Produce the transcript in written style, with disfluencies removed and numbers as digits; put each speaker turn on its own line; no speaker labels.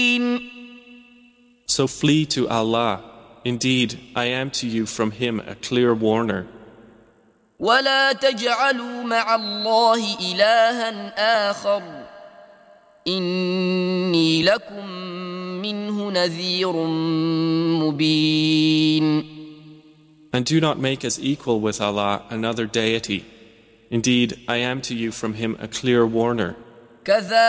So flee to Allah. Indeed, I am to you from Him a clear warner.
ولا تجعلوا مع الله إلها آخر إني لكم منه نذير مبين.
And do not make as equal with Allah another deity. Indeed, I am to you from Him a clear warner.